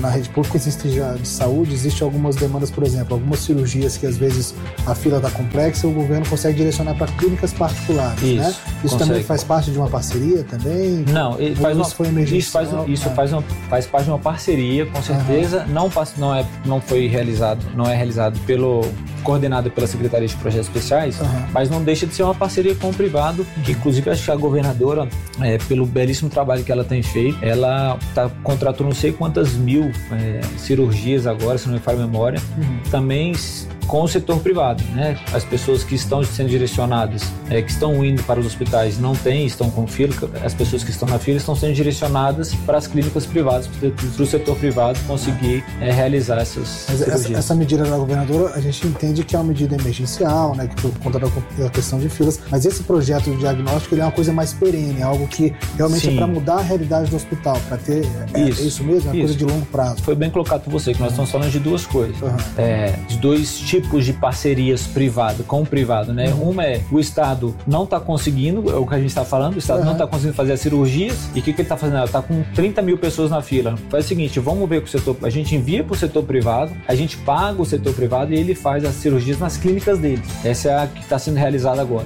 na rede pública existe já de saúde, existem algumas demandas, por exemplo, algumas cirurgias que às vezes a fila está complexa, o governo consegue direcionar para clínicas particulares, isso, né? Isso consegue. Também faz parte de uma parceria também? Não, ele faz uma, isso foi emergencial? Isso, faz, isso ah. faz, uma, faz parte de uma parceria, com certeza. Uhum. Não, não, é, não foi realizado, não é realizado pelo... coordenado pela Secretaria de Projetos Especiais, uhum. mas não deixa de ser uma parceria com o privado, que inclusive acho que a governadora, é, pelo belíssimo trabalho que ela tem feito, ela tá, contratou não sei quantas mil é, cirurgias agora, se não me falha a memória, uhum. também com o setor privado, né? As pessoas que estão sendo direcionadas, é, que estão indo para os hospitais, não têm, estão com fila, as pessoas que estão na fila estão sendo direcionadas para as clínicas privadas, para o setor privado conseguir é, realizar essas Mas cirurgias. Essa, essa medida da governadora, a gente entende que é uma medida emergencial, né? Que por conta da, da questão de filas, mas esse projeto de diagnóstico ele é uma coisa mais perene, é algo que realmente Sim. é para mudar a realidade do hospital, para ter, é isso, é isso mesmo? É uma isso. coisa de longo prazo. Foi bem colocado por você, que nós uhum. estamos falando de duas coisas, uhum. é, de dois tipos tipos de parcerias privado com o privado, né? Uhum. Uma é o Estado não está conseguindo, é o que a gente está falando, o Estado uhum. não está conseguindo fazer as cirurgias, e o que, que ele está fazendo? Ele está com trinta mil pessoas na fila. Faz o seguinte, vamos ver com o setor, a gente envia para o setor privado, a gente paga o setor privado e ele faz as cirurgias nas clínicas dele. Essa é a que está sendo realizada agora.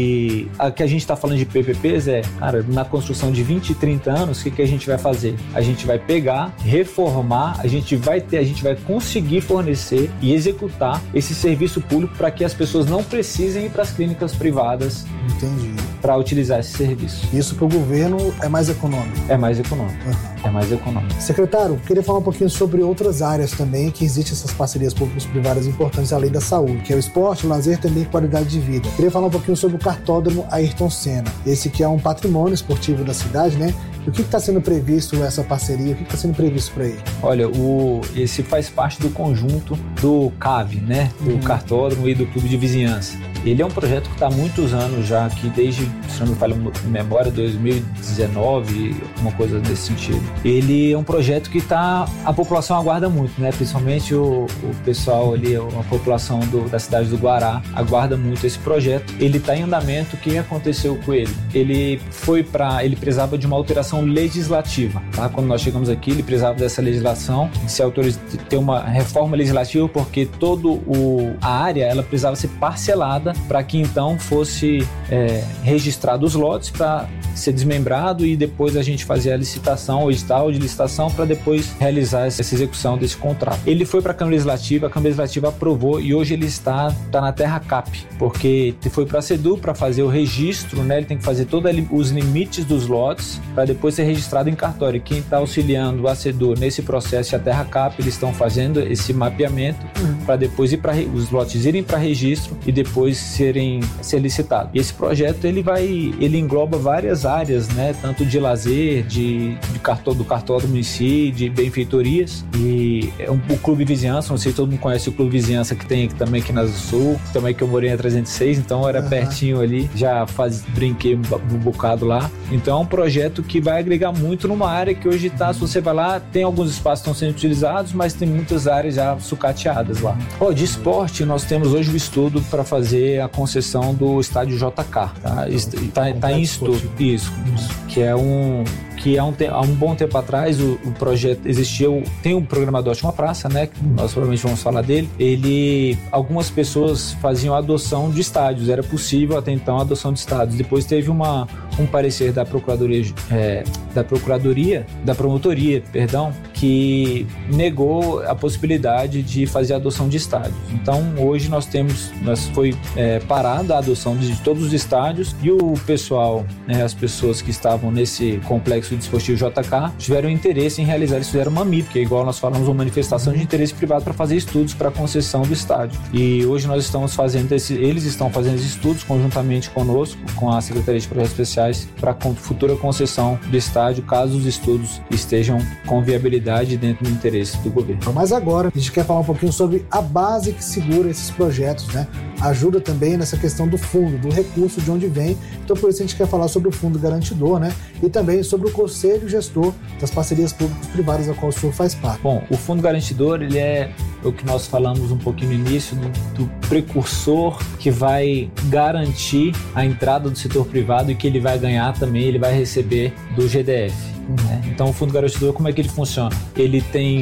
E a que a gente está falando de P P Ps é, cara, na construção de vinte, trinta anos, o que, que a gente vai fazer? A gente vai pegar, reformar, a gente vai ter, a gente vai conseguir fornecer e executar esse serviço público para que as pessoas não precisem ir para as clínicas privadas. Entendi. Para utilizar esse serviço. Isso para o governo é mais econômico? É mais econômico. Uhum. É mais econômico. Secretário, queria falar um pouquinho sobre outras áreas também que existem essas parcerias públicas-privadas importantes além da saúde, que é o esporte, o lazer e também qualidade de vida. Queria falar um pouquinho sobre o cartódromo Ayrton Senna. Esse que é um patrimônio esportivo da cidade, né? O que está sendo previsto essa parceria? O que está sendo previsto para ele? Olha, o, esse faz parte do conjunto do C A V, né? Do uhum. cartódromo e do clube de vizinhança. Ele é um projeto que está há muitos anos já, que desde, se não me falha a memória, dois mil e dezenove, uma coisa desse sentido. Ele é um projeto que tá, a população aguarda muito, né? Principalmente o, o pessoal ali, a população do, da cidade do Guará, aguarda muito esse projeto. Ele está em andamento. O que aconteceu com ele? Ele foi para, ele precisava de uma alteração legislativa, tá? Quando nós chegamos aqui, ele precisava dessa legislação, de se autorizar, ter uma reforma legislativa, porque toda a área, ela precisava ser parcelada para que então fosse é, registrado os lotes para ser desmembrado e depois a gente fazer a licitação, o edital de licitação para depois realizar essa execução desse contrato. Ele foi para a Câmara Legislativa, a Câmara Legislativa aprovou e hoje ele está, está na terra cap, porque foi para a SEDU para fazer o registro, né? Ele tem que fazer todos os limites dos lotes para depois ser registrado em cartório. Quem está auxiliando a SEDU nesse processo e a terra cap, eles estão fazendo esse mapeamento uhum. para depois ir para os lotes irem para registro e depois serem ser licitados. E esse projeto ele vai, ele engloba várias áreas, né? Tanto de lazer, de, de cartó, do cartódromo em si, de benfeitorias e é um, o Clube Vizinhança, não sei se todo mundo conhece o Clube Vizinhança que tem aqui também aqui na Zona Sul, também que eu morei na trezentos e seis, então era uhum. pertinho ali, já faz, brinquei um bocado lá. Então é um projeto que vai agregar muito numa área que hoje está, se você vai lá, tem alguns espaços que estão sendo utilizados, mas tem muitas áreas já sucateadas lá. Oh, de esporte, nós temos hoje o estudo para fazer a concessão do estádio J K, tá? Está tá em estudo, isso, que é um... que há um, te- há um bom tempo atrás o, o projeto existia, o, tem um programador de uma praça, né, que nós provavelmente vamos falar dele, ele, algumas pessoas faziam adoção de estádios, era possível até então a adoção de estádios, depois teve uma, um parecer da Procuradoria, é, da Procuradoria, da Promotoria, perdão, que negou a possibilidade de fazer a adoção de estádios. Então hoje nós temos, nós foi é, parada a adoção de todos os estádios e o pessoal, né, as pessoas que estavam nesse complexo desportivo J K tiveram interesse em realizar, eles fizeram uma M I P, que é igual nós falamos, uma manifestação de interesse privado para fazer estudos para a concessão do estádio. E hoje nós estamos fazendo esse, eles estão fazendo esses estudos conjuntamente conosco, com a Secretaria de Projetos Especiais, para a futura concessão do estádio, caso os estudos estejam com viabilidade dentro do interesse do governo. Mas agora a gente quer falar um pouquinho sobre a base que segura esses projetos, né? Ajuda também nessa questão do fundo, do recurso, de onde vem. Então por isso a gente quer falar sobre o fundo garantidor, né? E também sobre o conselho gestor das parcerias públicas-privadas, da qual o senhor faz parte. Bom, o fundo garantidor, ele é o que nós falamos um pouquinho no início, do, do precursor que vai garantir a entrada do setor privado e que ele vai ganhar também, ele vai receber do G D F. Né? Então o fundo garantidor, como é que ele funciona? Ele tem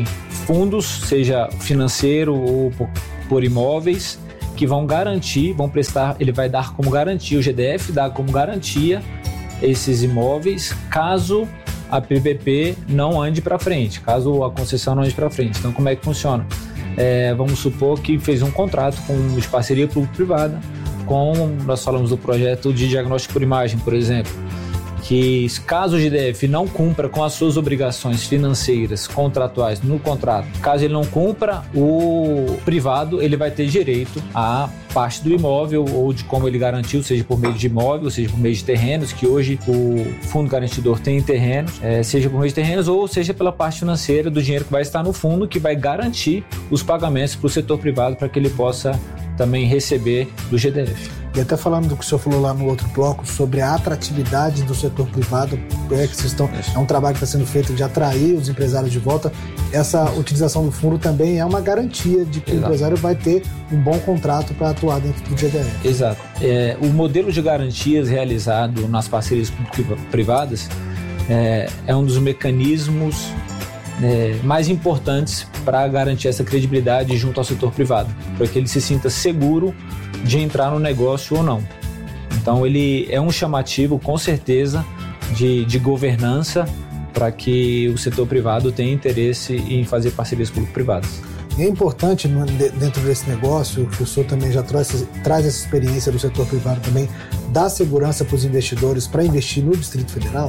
fundos, seja financeiro ou por, por imóveis, que vão garantir, vão prestar, ele vai dar como garantia, o G D F dá como garantia esses imóveis, caso a P P P não ande para frente, caso a concessão não ande para frente. Então, como é que funciona? É, vamos supor que fez um contrato com de parceria público-privada, com, nós falamos do projeto de diagnóstico por imagem, por exemplo, que caso o G D F não cumpra com as suas obrigações financeiras, contratuais no contrato, caso ele não cumpra, o privado ele vai ter direito à parte do imóvel ou de como ele garantiu, seja por meio de imóvel, seja por meio de terrenos, que hoje o fundo garantidor tem terrenos, é, seja por meio de terrenos ou seja pela parte financeira do dinheiro que vai estar no fundo, que vai garantir os pagamentos para o setor privado para que ele possa também receber do G D F. E até falando do que o senhor falou lá no outro bloco, sobre a atratividade do setor privado, é, que vocês estão, é um trabalho que está sendo feito de atrair os empresários de volta. Essa utilização do fundo também é uma garantia de que Exato. O empresário vai ter um bom contrato para atuar dentro do G D F. Exato. É, o modelo de garantias realizado nas parcerias público-privadas é, é um dos mecanismos É, mais importantes para garantir essa credibilidade junto ao setor privado, para que ele se sinta seguro de entrar no negócio ou não. Então ele é um chamativo, com certeza, de, de governança para que o setor privado tenha interesse em fazer parcerias público-privadas. E é importante, dentro desse negócio, que o senhor também já traz, traz essa experiência do setor privado também, dar segurança para os investidores para investir no Distrito Federal?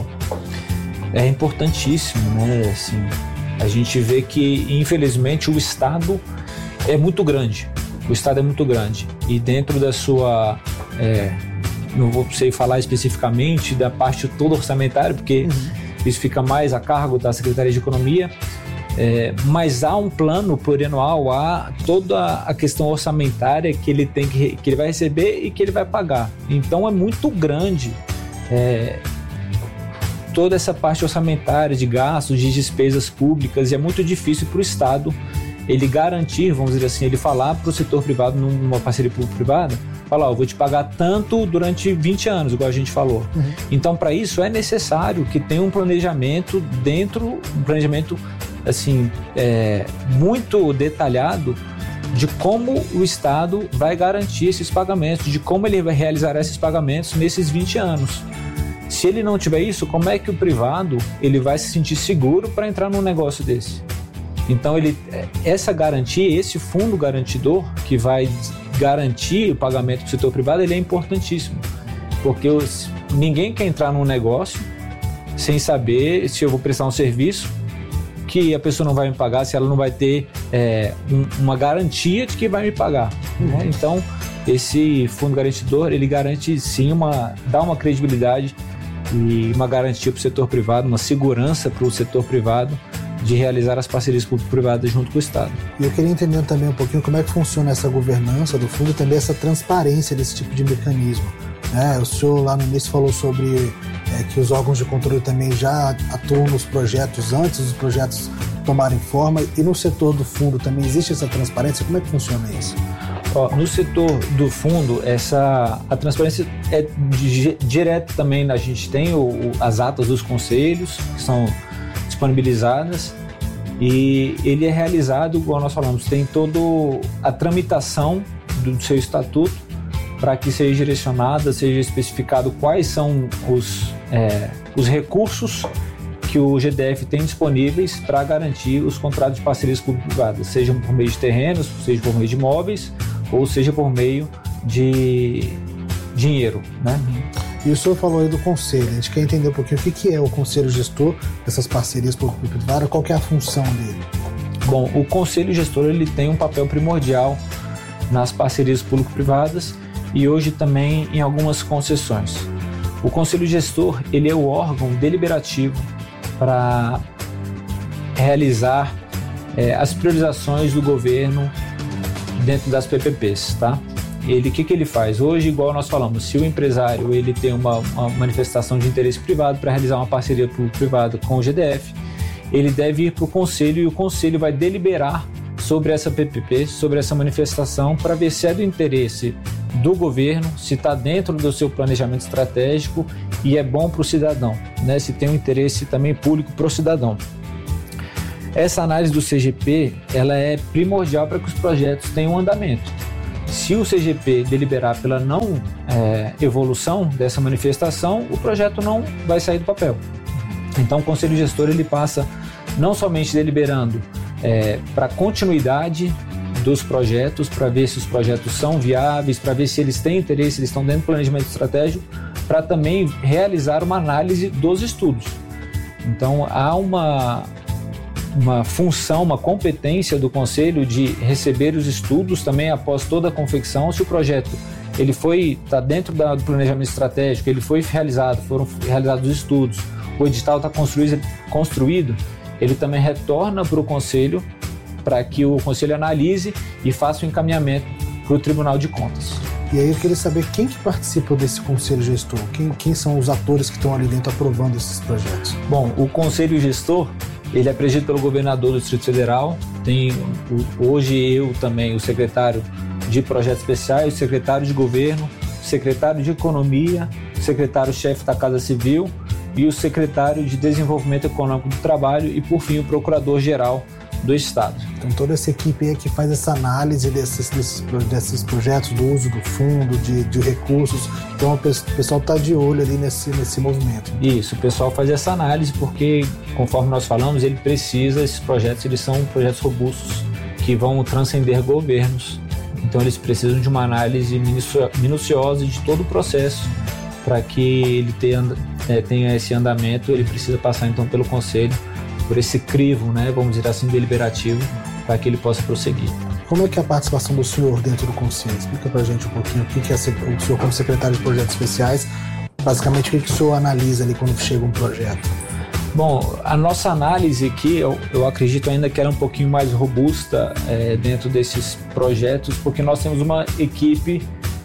É importantíssimo, né? Assim, a gente vê que, infelizmente, o Estado é muito grande. O Estado é muito grande. E dentro da sua... É, não vou sei falar especificamente da parte toda orçamentária, porque uhum. isso fica mais a cargo da Secretaria de Economia, é, mas há um plano plurianual, há toda a questão orçamentária que ele, tem que, que ele vai receber e que ele vai pagar. Então é muito grande... É, toda essa parte orçamentária de gastos, de despesas públicas, e é muito difícil para o Estado ele garantir, vamos dizer assim, ele falar para o setor privado numa parceria público-privada, falar, ó, eu vou te pagar tanto durante vinte anos, igual a gente falou. Uhum. Então, para isso é necessário que tenha um planejamento dentro, um planejamento assim, é, muito detalhado de como o Estado vai garantir esses pagamentos, de como ele vai realizar esses pagamentos nesses vinte anos. Se ele não tiver isso, como é que o privado ele vai se sentir seguro para entrar num negócio desse? Então, ele, essa garantia, esse fundo garantidor que vai garantir o pagamento do setor privado, ele é importantíssimo. Porque os, ninguém quer entrar num negócio sem saber se eu vou prestar um serviço que a pessoa não vai me pagar, se ela não vai ter é, um, uma garantia de que vai me pagar. Uhum. Né? Então, esse fundo garantidor, ele garante sim, uma, dá uma credibilidade e uma garantia para o setor privado, uma segurança para o setor privado de realizar as parcerias público-privadas junto com o Estado. E eu queria entender também um pouquinho como é que funciona essa governança do fundo e também essa transparência desse tipo de mecanismo. É, o senhor lá no início falou sobre é, que os órgãos de controle também já atuam nos projetos antes dos projetos tomarem forma, e no setor do fundo também existe essa transparência. Como é que funciona isso? Ó, no setor do fundo, essa, a transparência é di, direto também. A gente tem o, o, as atas dos conselhos que são disponibilizadas e ele é realizado, igual nós falamos, tem toda a tramitação do seu estatuto para que seja direcionada, seja especificado quais são os, é, os recursos que o G D F tem disponíveis para garantir os contratos de parcerias público-privadas, sejam por meio de terrenos, seja por meio de imóveis, ou seja por meio de dinheiro, né? E o senhor falou aí do conselho, a gente quer entender um pouquinho o que, que é o conselho gestor dessas parcerias público-privadas, qual que é a função dele? Bom, o conselho gestor ele tem um papel primordial nas parcerias público-privadas e hoje também em algumas concessões. O conselho gestor ele é o órgão deliberativo para realizar é, as priorizações do governo dentro das P P Ps, tá? Ele, o que, que ele faz? Hoje, igual nós falamos, se o empresário ele tem uma, uma manifestação de interesse privado para realizar uma parceria público-privada com o G D F, ele deve ir para o conselho e o conselho vai deliberar sobre essa P P P, sobre essa manifestação, para ver se é do interesse do governo, se está dentro do seu planejamento estratégico e é bom para o cidadão, né? Se tem um interesse também público para o cidadão. Essa análise do C G P, ela é primordial para que os projetos tenham andamento. Se o C G P deliberar pela não é, evolução dessa manifestação, o projeto não vai sair do papel. Então o Conselho Gestor ele passa não somente deliberando é, para continuidade dos projetos, para ver se os projetos são viáveis, para ver se eles têm interesse, eles estão dentro do planejamento estratégico, para também realizar uma análise dos estudos. Então há uma, uma função, uma competência do Conselho de receber os estudos também após toda a confecção. Se o projeto ele foi, está dentro da, do planejamento estratégico, ele foi realizado, foram realizados os estudos, o edital está construído, construído, ele também retorna para o Conselho para que o Conselho analise e faça o encaminhamento para o Tribunal de Contas. E aí eu queria saber quem que participa desse Conselho Gestor, quem, quem são os atores que estão ali dentro aprovando esses projetos? Bom, o Conselho Gestor, ele é presidido pelo governador do Distrito Federal, tem hoje eu também, o secretário de Projetos Especiais, o secretário de Governo, o secretário de Economia, o secretário-chefe da Casa Civil e o secretário de Desenvolvimento Econômico do Trabalho e, por fim, o procurador-geral do Estado. Então toda essa equipe aí que faz essa análise desses, desses, desses projetos, do uso do fundo, de, de recursos, então o pessoal está de olho ali nesse, nesse movimento. Isso, o pessoal faz essa análise porque, conforme nós falamos, ele precisa, esses projetos, eles são projetos robustos que vão transcender governos, então eles precisam de uma análise minuciosa de todo o processo para que ele tenha, é, tenha esse andamento. Ele precisa passar então pelo Conselho, por esse crivo, né, vamos dizer assim, deliberativo, para que ele possa prosseguir. Como é que é a participação do senhor dentro do Conselho? Explica para a gente um pouquinho o que é o senhor como secretário de Projetos Especiais, basicamente o que, que o senhor analisa ali quando chega um projeto? Bom, a nossa análise aqui, eu, eu acredito ainda que ela é um pouquinho mais robusta é, dentro desses projetos, porque nós temos uma equipe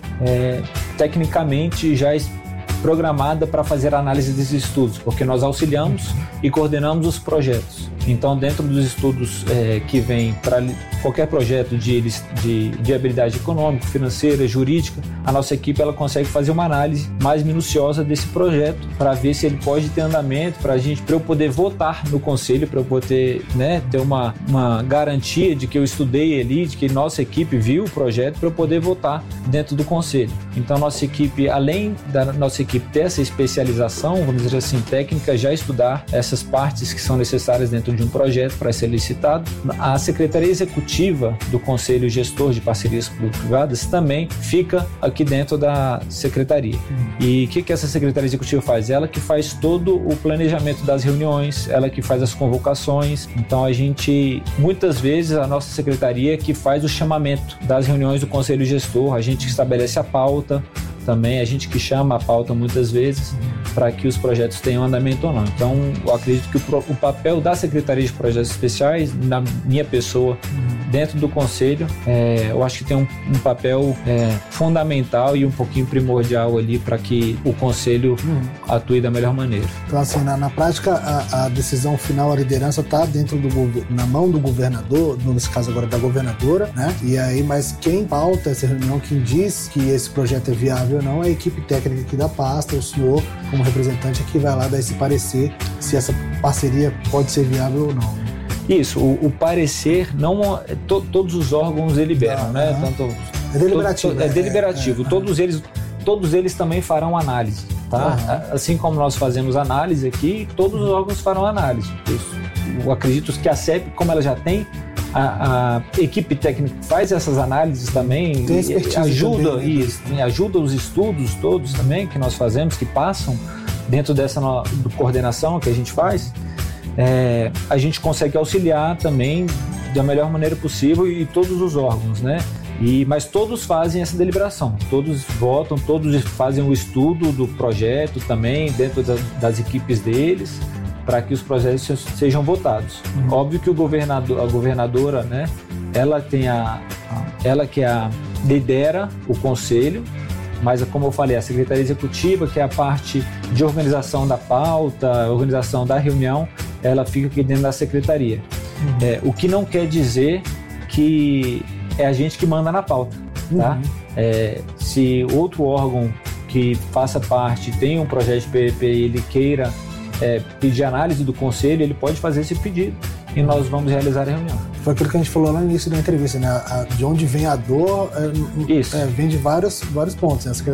é, tecnicamente já programada para fazer a análise desses estudos, porque nós auxiliamos e coordenamos os projetos. Então, dentro dos estudos é, que vêm para qualquer projeto de, de viabilidade econômica, financeira, jurídica, a nossa equipe ela consegue fazer uma análise mais minuciosa desse projeto para ver se ele pode ter andamento, para a gente, para eu poder votar no Conselho, para eu poder, né, ter uma, uma garantia de que eu estudei ali, de que nossa equipe viu o projeto, para eu poder votar dentro do Conselho. Então, nossa equipe, além da nossa equipe ter essa especialização, vamos dizer assim, técnica, já estudar essas partes que são necessárias dentro de um projeto para ser licitado, a Secretaria Executiva do Conselho Gestor de Parcerias Público-Privadas também fica aqui dentro da Secretaria. E o que, que essa Secretaria Executiva faz? Ela que faz todo o planejamento das reuniões, ela que faz as convocações. Então a gente, muitas vezes, a nossa Secretaria que faz o chamamento das reuniões do Conselho Gestor, a gente que estabelece a pauta, também a gente que chama a pauta muitas vezes para que os projetos tenham andamento ou não. Então, eu acredito que o, o papel da Secretaria de Projetos Especiais, na minha pessoa, dentro do Conselho, é, eu acho que tem um, um papel é, fundamental e um pouquinho primordial ali para que o Conselho uhum. atue da melhor maneira. Então, assim, na, na prática, a, a decisão final, a liderança está dentro do na mão do governador, nesse caso agora da governadora, né? E aí, mas quem pauta essa reunião, quem diz que esse projeto é viável ou não, é a equipe técnica aqui da pasta, o senhor, como representante, aqui vai lá dar esse parecer se essa parceria pode ser viável ou não. Isso, o, o parecer, não, to, todos os órgãos deliberam, ah, né? Tanto, é deliberativo. To, to, é, é deliberativo. É, é, todos, é. Eles, todos eles também farão análise, tá? Uhum. Assim como nós fazemos análise aqui, todos os órgãos farão análise. Isso, eu acredito que a C E P, como ela já tem, a, a equipe técnica faz essas análises também, e, ajuda, também, né? Isso, ajuda os estudos todos também que nós fazemos, que passam dentro dessa no, do coordenação que a gente faz. É, a gente consegue auxiliar também da melhor maneira possível e todos os órgãos, né? E, mas todos fazem essa deliberação, todos votam, todos fazem o estudo do projeto também dentro da, das equipes deles, para que os projetos sejam votados. Uhum. Óbvio que o governador, a governadora, né, ela tem a, ela que a lidera o conselho, mas como eu falei, a Secretaria Executiva, que é a parte de organização da pauta, organização da reunião, ela fica aqui dentro da Secretaria. Uhum. É, o que não quer dizer que é a gente que manda na pauta, tá? Uhum. É, se outro órgão que faça parte tem um projeto de P P P e ele queira É, pedir análise do conselho, ele pode fazer esse pedido e nós vamos realizar a reunião. Foi aquilo que a gente falou lá no início da entrevista, né? A, de onde vem a dor, é, Isso. É, vem de vários, vários pontos, né?